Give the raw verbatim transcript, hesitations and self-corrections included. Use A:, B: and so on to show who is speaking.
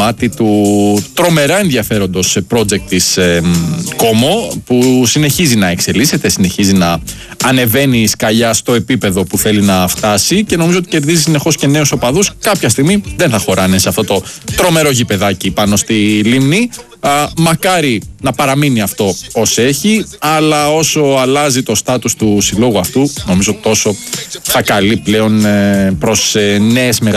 A: κομμάτι του τρομερά ενδιαφέροντος project της ε, Κόμο, που συνεχίζει να εξελίσσεται, συνεχίζει να ανεβαίνει η σκαλιά στο επίπεδο που θέλει να φτάσει και νομίζω ότι κερδίζει συνεχώς και νέους οπαδούς. Κάποια στιγμή δεν θα χωράνε σε αυτό το τρομερό γηπεδάκι πάνω στη Λίμνη. Α, μακάρι να παραμείνει αυτό ως έχει, αλλά όσο αλλάζει το στάτους του συλλόγου αυτού, νομίζω τόσο θα καλεί πλέον ε, προς ε, νέες μεγάλες